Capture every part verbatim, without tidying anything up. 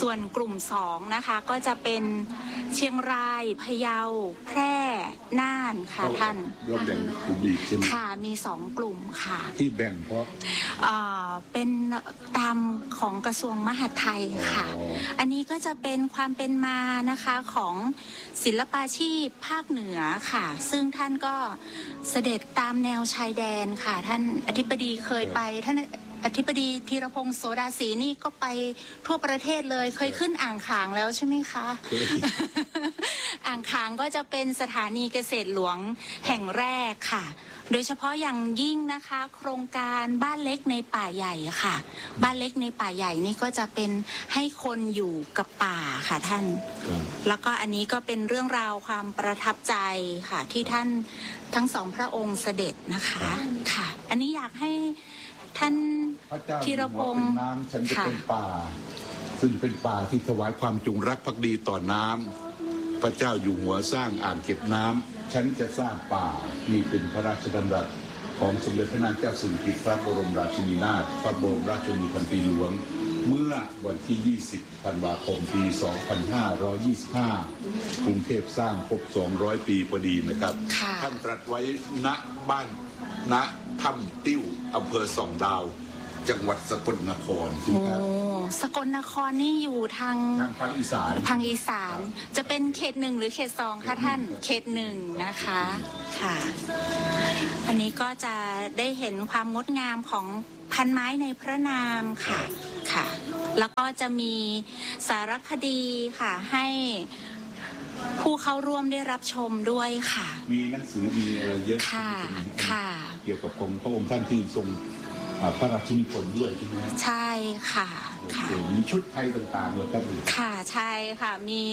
ส่วนกลุ่มสองนะคะก็จะเป็นเชียงรายพะเยาแพร่น่านค่ะท่านเราแบ่งกลุ่มอีกใช่ไหมค่ะมีสองกลุ่มค่ะที่แบ่งเพราะเป็นตามของกระทรวงมหาดไทยค่ะอันนี้ก็จะเป็นความเป็นมานะคะของศิลปาชีพภาคเหนือค่ะซึ่งท่านก็เสด็จตามแนวชายแดนค่ะท่านอธิบดีเคยไปท่านอธิบดีธีรพงศ์โสดาศรีนี่ก็ไปทั่วประเทศเลยเคยขึ้นอ่างขางแล้วใช่ไหมคะอ่างขางก็จะเป็นสถานีเกษตรหลวงแห่งแรกค่ะโดยเฉพาะอย่างยิ่งนะคะโครงการบ้านเล็กในป่าใหญ่ค่ะบ้านเล็กในป่าใหญ่นี่ก็จะเป็นให้คนอยู่กับป่าค่ะท่านแล้วก็อันนี้ก็เป็นเรื่องราวความประทับใจค่ะที่ท่านทั้งสองพระองค์เสด็จนะคะค่ะอันนี้อยากให้ท่านธีรพงศ์น้ำฉันจะเป็นป่าซึ่งเป็นป่าที่ถวายความจงรักภักดีต่อน้ำพระเจ้าอยู่หัวสร้างอ่างเก็บน้ำฉันจะสร้างป่านี่เป็นพระราชดำรัสของสมเด็จพระนางเจ้าสิริกิติ์พระบรมราชินีนาถพระบรมราชชนนีพันปีหลวงเมื่อวันที่ยี่สิบธันวาคมปีสองพันห้าร้อยยี่สิบห้ากรุงเทพสร้างครบสองร้อยปีพอดีนะครับท่านตรัสไว้ณบ้านณถ้ำติ้วอำเภอสองดาวจังหวัดสกลนครโอ้สกลนครนี่อยู่ทางทางภาคอีสานทางอีสานจะเป็นเขตหนึ่งหรือเขตสองคะท่านเขตหนึ่งนะคะค่ะอันนี้ก็จะได้เห็นความงดงามของพันไม้ในพระนามค่ะค่ะแล้วก็จะมีสารคดีค่ะให้ผู้เข้าร่วมได้รับชมด้วยค่ะมีหนังสือมีอะไรเยอะค่ะค่ะเกี่ยวกับของพระองค์ท่านที่ทรงพระราชนิพนธ์ด้วยใช่ไหมใช่ค่ะค่ะมีชุดไทยต่างๆเลยครับค่ะใช่ค่ะมี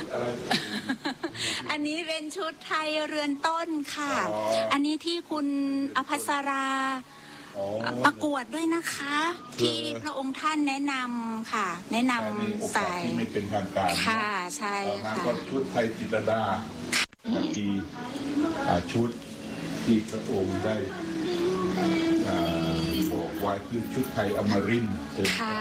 อันนี้เป็นชุดไทยเรือนต้นค่ะอันนี้ที่คุณอภัสราประกวดด้วยนะคะที่พระองค์ท่านแนะนำค่ะแนะนำใส่ไม่เป็นทางการค่ะใช่ค่ะชุดไทยจิตรดาที่ชุดที่พระองค์ได้บอกว่าคือชุดไทยอมรินทร์ค่ะ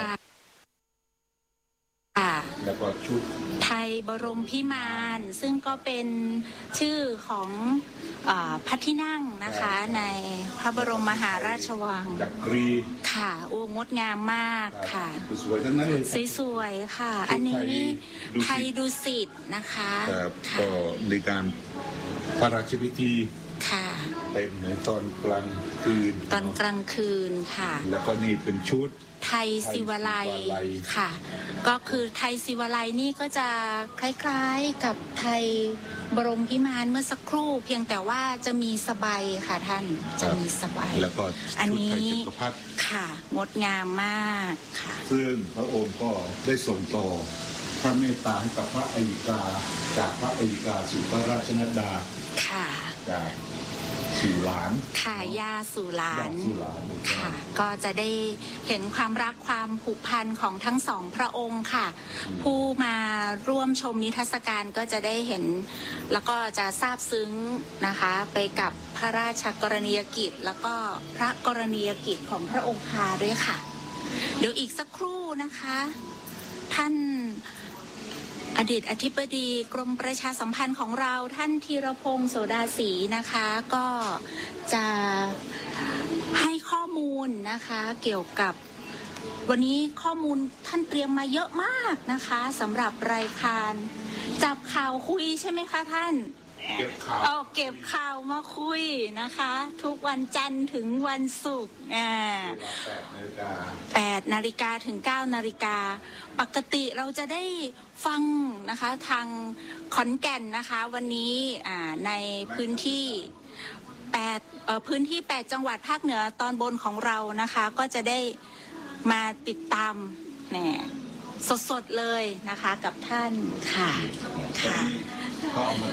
แล้วก็ชุดไทยบรมพิมานซึ่งก็เป็นชื่อของพระที่นั่งนะคะในพระบรมมหาราชวังจักรีค่ะโอ้งดงามมากค่ะสวยทั้งนั้นเลยสวยๆค่ะอันนี้ไทยดุสิตนะคะก็ในการพระราชพิธีค่ะเป็นในตอนกลางคืนตอนกลางคืนค่ะแล้วก็นี่เป็นชุดไทยศิวไลย์ค่ะก็คือไทยศิวไลย์นี่ก็จะคล้ายๆกับไทยบรมพิมานเมื่อสักครู่เพียงแต่ว่าจะมีสบายค่ะท่านจะมีสบายแล้วก็อันนี้ค่ะงดงามมากค่ะซึ่งพระองค์ก็ได้ส่งต่อพระเมตตาให้กับพระอัยกาจากพระอัยกาสู่พระราชนัดดาค่ะจากสู่หลานค่ะย่าสู่หลานค่ะก็จะได้เห็นความรักความผูกพันของทั้งสองพระองค์ค่ะผู้มาร่วมชมนิทรรศการก็จะได้เห็นแล้วก็จะซาบซึ้งนะคะไปกับพระราชกรณียกิจแล้วก็พระกรณียกิจของพระองค์พาด้วยค่ะเดี๋ยวอีกสักครู่นะคะท่านอดีตอธิบดีกรมประชาสัมพันธ์ของเราท่านธีรพงศ์โสดาศรีนะคะก็จะให้ข้อมูลนะคะเกี่ยวกับวันนี้ข้อมูลท่านเตรียมมาเยอะมากนะคะสำหรับรายการจับข่าวคุยใช่ไหมคะท่านเก็บข่าวเอาเก็บข่าวมาคุยนะคะทุกวันจันทร์ถึงวันศุกร์อ่าแปดนาฬิกาถึงเก้านาฬิกาปกติเราจะได้ฟังนะคะทางขอนแก่นนะคะวันนี้อ่าในพื้นที่แปดเอ่อพื้นที่แปดจังหวัดภาคเหนือตอนบนของเรานะคะก็จะได้มาติดตามเนี่ยสดๆเลยนะคะกับท่านค่ะค่ะก็เอามา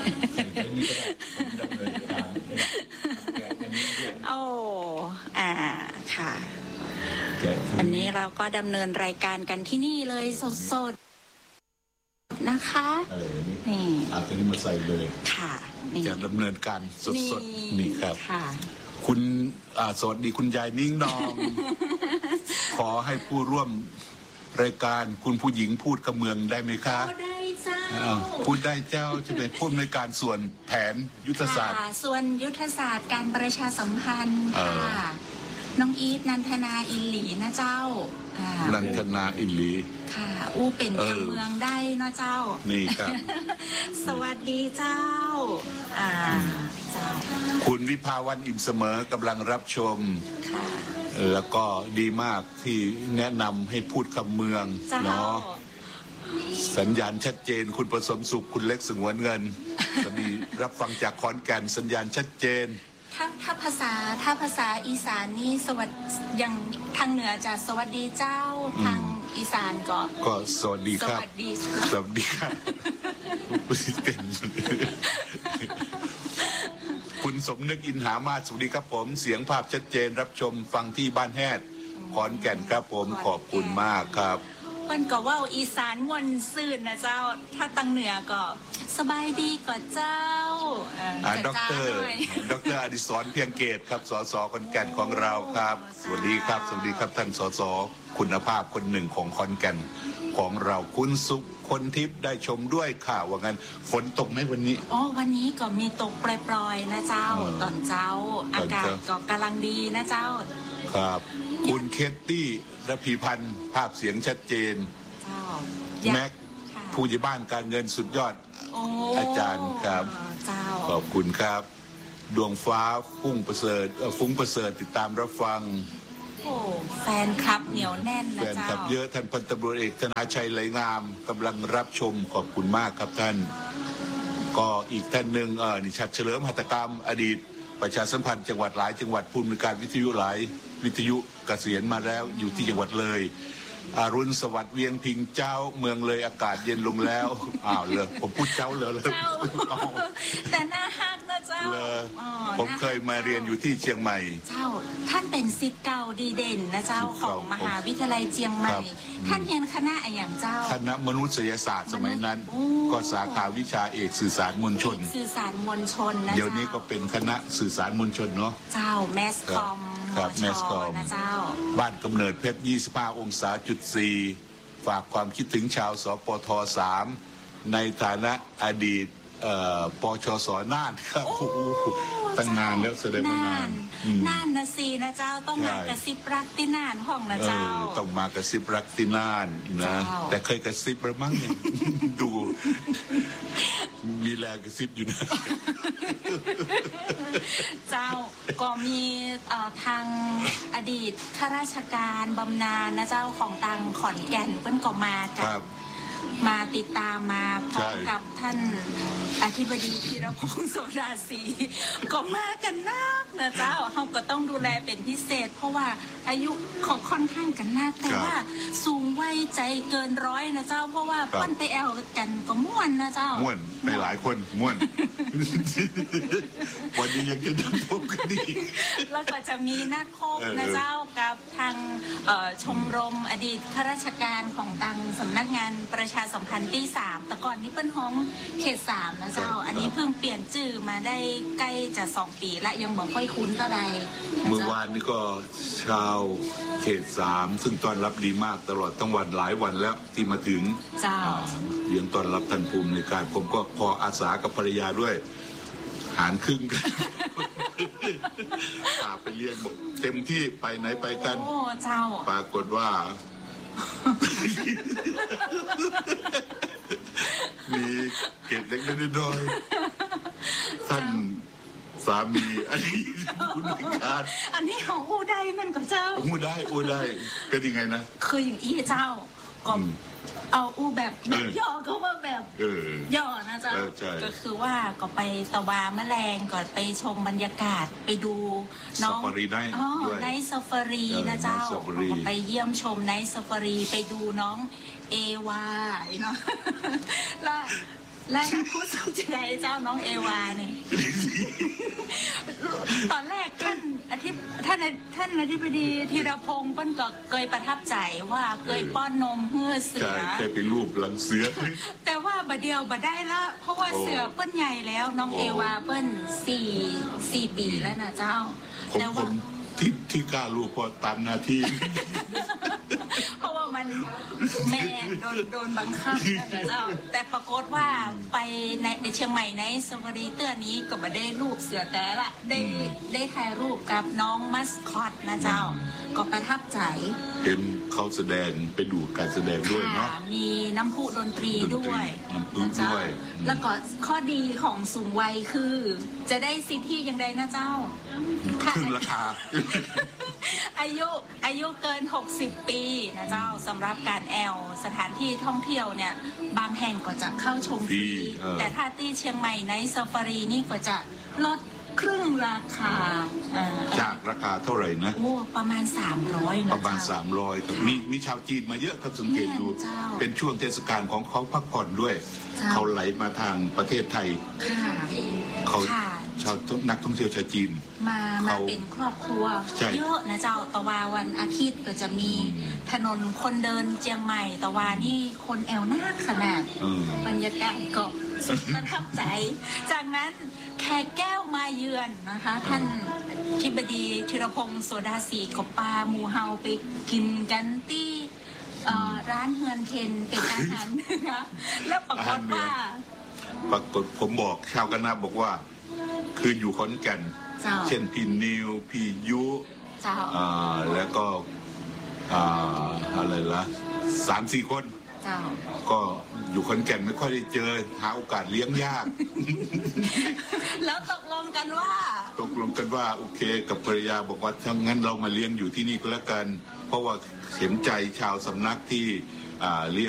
โอ้อ่าค่ะอันนี้เราก็ดำเนินรายการกันที่นี่เลยสดๆนะคะนี่อาจจะนี่มาใส่เลยค่ะจะดำเนินการสดๆนี่ครับค่ะคุณสวัสดีคุณยายนิ่งนองขอให้ผู้ร่วมรายการคุณผู้หญิงพูดกับเมืองได้ไหมคะก็ได้เจ้าอ้าวพูดได้เจ้าจะเป็นผู้อำนวยการส่วนแผนยุทธศาสตร์ค่ะส่วนยุทธศาสตร์การประชาสัมพันธ์เออค่ะน้องอีทนันทนาอินหลีนะเจ้าอ่านันทนาอินหลีค่ะ อู้เป็นเออทางเมืองได้นะเจ้านี่ครับสวัสดีเจ้า อ่า เจ้าคุณวิภาวันอิ่มเสมอกำลังรับชมค่ะแล้วก็ดีมากที่แนะนำให้พูดคำเมืองเจ้าเนาะสัญญาณชัดเจนคุณประสมสุขคุณเล็กสงวนเงินจะมีรับฟังจากขอนแก่นสัญญาณชัดเจนถ้าถ้าภาษาถ้าภาษาอีสานนี่สวัสดอย่างทางเหนือจะสวัสดีเจ้าอืมทางอีสานก็ก็สวัสดีสครับวัสดีสวัสดีครับเป็นคุณสมนึกอินหามาศสวัสดีครับผมเสียงภาพชัดเจนรับชมฟังที่บ้านแฮดขอนแก่นครับผมขอบคุณมากครับเปิ้นก็เว่าอีสานมวนซื่นนะเจ้า ถ้าตังเหนือก็สบายดีก่อนเจ้าเอ่าจะด็อกจ้าเตอร์หน่อยด็อกเตอร์อดิศรเพียงเกตครับสสขอนแก่นของเราครับ สวัสดีครับ สวัสดีครับท่านสสคุณภาพคนหนึ่งของขอนแก่นของเราคุณสุขคนทิพย์ได้ชมด้วยข่าวว่างั้นฝนตกไหมวันนี้อ๋อวันนี้ก็มีตกปล่อยๆนะเจ้าเออตอนเจ้า อากาศตอนเจ้าก็กำลังดีนะเจ้าครับ คุณเคตตี้ระพีพันธ์ภาพเสียงชัดเจนเจ้าแม็กค่ะผู้ใหญ่บ้านการเงินสุดยอดโอ้อาจารย์ครับเจ้าขอบคุณครับ ดวงฟ้าฟุ้งประเสริฐเอ่อฟุ้งประเสริฐติดตามรับฟังโอ้แฟนคลับเหนียวแน่นแฟนะนเจ้าคลับเยอะท่านพันตำรวจเอกธนาชัยไหลงามกำลังรับชมขอบคุณมากครับท่าน ก็อีกท่านหนึ่งเออนิชัดเฉลิมหัตถกรรม อดีต ประชาสัมพันธ์จังหวัดหลายจังหวัดผู้อำนวยการวิทยุหลายวิทยุเกษียณมาแล้วอยู่ที่จังหวัดเลยอารุณสวัสดิ์เวียงพิงเจ้าเมืองเลยอากาศเย็นลงแล้วอ้าวเลยผมพูดเจ้าเลยเลยเจ้า แต่หน้าฮักนะเจ้าเลยอ๋อผมเคยมาเรียนอยู่ที่เชียงใหม่เจ้า ท่านเป็นศิษย์เก่าดีเด่นนะเจ้าศิษย์ขอเก่างมหาวิทยาลัยเจียงใหม่ครับท่านเรียนคณะอะไรอย่างเจ้าคณะมนุษยศาสตร์สมัยนั้นโอ้ก็สาขาวิชาเอกสื่อสารมวลชนสื่อสารมวลชนนะเดี๋ยวนี้ก็เจ้าเป็นคณะสื่อสารมวลชนเนาะเจ้าแมสคอมครับมแมสคอมนะเจ้าบ้านกำเนิดเพชร ยี่สิบห้า องศาจุดสี่ฝากความคิดถึงชาวสปทสามในฐานะอดีตเอ่อปชสน่านครับโอ้โอ้โหตั้งนานแล้วแสดงว่านานอืมน่านนะสินะเจ้าต้องมาใช่กระซิบรักที่น่านห้องนะเอเจ้าอต้องมากระซิบรักที่น่านนะเจ้าแต่เคยกระซิบแล้วมั้งเนี่ย ดู มีแรงกระซิบอยู่นะเจ้าก็มีเอ่อทางอดีตข้าราชการบำนาญนะเจ้าของตังขอนแก่นเพิ่นก็มากัคน รับมาติดตามมาพร้อมใช่กับท่านอธิบดีธีรพงศ์โสดาศรีก็มากันนักนะเจ้าเขาก็ต้องดูแลเป็นพิเศษ เพราะว่าอายุของค่อนข้างกันนักแต่ว่าสูงวัยใจเกินร้อยนะเจ้า เพราะว่าปั้นไปแอลกันก็ม่วนนะเจ้าม่วนไปหลายคนม่วน วันนี้ยังจะได้พบกันอีกแล้วก็จะมีนักโคกเออนะเจ้ากับทางเอ่อชมรมอดีตข้าราชการของตังสำนักงานประชาสัมพันธ์ที่สามแต่ก่อนนี้เป็นห้องเขตสามนะเจ้า อันนี้เพิ่งเปลี่ยนชื่อมาได้ใกล้จะสองปีและยังบอกค่อยคุ้นเท่าไหร่นะเมื่อเจ้าวานนี้ก็ชาวเขตสามซึ่งต้อนรับดีมากตลอดทั้งวันหลายวันแล้วที่มาถึงเจ้าอ่าเลี้ยงต้อนรับท่านภูมิในการ ผมก็พออาสากับภรรยาด้วย หารครึ่งกัน พาไปเลี้ยงบอกเต็มที่ไปไหนไปกันโอ้เจ้าปรากฏว่า มีเกตเล็กๆน้อยๆท่านสามีอันนี้คุณในการอันนี้ของอูได้มันกับเจ้าอู้ได้อู้ได้เป็นยังไงนะคืออย่างอี้เจ้าก็อืมเอาอูแบบแบเอบ อย่อก็ว่าแบบเออย่อนะเจ้าเออใช่ก็คือว่าก็ไปตะวาแมลงก่อนไปชมบรรยากาศไปดูน้องซาฟารีไนท์อ๋อด้วยไนท์ซาฟารีเออนะเจ้าไนท์ซาฟารีก็ไปเยี่ยมชมไนท์ซาฟารีไปดูน้องเอวาเนาะ แล้วและผู้สนใจเจ้าน้องเอวาเนี่ย ตอนแรกท่านอธิบท่านท่านอธิบดีธีรพงศ์เปิ้นก็เคยประทับใจว่าเคยป้อนนมเพื่อเสืใช่อแค่เป็นรูปหลังเสือแต่ว่าบัดเดียวบัดได้ละเพราะว่าโอ้เสือเปิ้นใหญ่แล้ว น้องโอ้เอวาเปิ้นสี่สี่ปีแล้วนะเจ้าผมแต่ผว่ามที่ที่กล้ารูปเพราะตามหน้าที่เพราะว่ามามันแม่โดนโดนบังคับนะเจ้าแต่ปรากฏว่าไปในในเชียงใหม่ในซาฟารีเตื้อนี้ก็ไม่ได้รูปเสือแต่ละได้ได้ถ่ายรูปกับน้องมัสคอตนะเจ้าก็ประทับใจเห็นเขาแสดงไปดูการแสดงด้วยเนาะค่ะมีน้ำพุดนตรีด้วยน้ำพุนะเจ้าด้วยแล้วก็ข้อดีของสูงวัยคือ จะได้สิทธิอย่างใดนะเจ้าถ้าขึ้นราคาอายุอายุเกิน หกสิบ ปีนะเจ้าสำหรับการแอลสถานที่ท่องเที่ยวเนี่ยบางแห่งก็จะเข้าชมฟรีเออแต่ถ้าที่เชียงใหม่ในซาฟารีนี่ก็จะลดครึ่งราคาอ่าจากราคาเท่าไหร่นะโอ้ประมาณ สามร้อยนะประมาณเจ้สามร้อยมีมีชาวจีนมาเยอะครับสังเกตดูแม่นเจ้าเป็นช่วงเทศกาลของเขาพักผ่อนด้วยเจ้าเขาไหลมาทางประเทศไทยค่ะเขาค่ะชาวนักท่องเที่ยวชาวจีนมามาเขาเป็นครอบครัวใช่เยอะนะเจ้าตะวาวันอาทิตย์ก็จะมีถนนคนเดินเจียงใหม่ตะวานี่คนแอวหน้าขนาดเออบรรยากาศก็สุดประทับใจ จากนั้นแขกแก้วมาเยือนนะคะ ท่านทิบดีธีรพงศ์โสดาสีกบปลาหมูเฮาไปกินกันที่เอ่อร้านเฮือนเทนเป็นอาหารนะคะแล้วปรากฏว่าปรากฏผมบอกชาวกันนาบอกว่า คืออยู่ขอนแก่นเจ้าเช่นพี่นิวพี่ยุเจ้าอ่าแล้วก็อ่าอะไรละสามสี่คนเจ้าก็อยู่ขอนแก่นไม่ค่อยได้เจอหาโอกาสเลี้ยงยากแล้วตกลงกันว่าตกลงกันว่าโอเคกับภรรยาบอกว่าถ้างั้นเรามาเลี้ยงอยู่ที่นี่ก็แล้วกัน เพราะว่าเห็นใจชาวสำนักที่อ่าเลี้ยง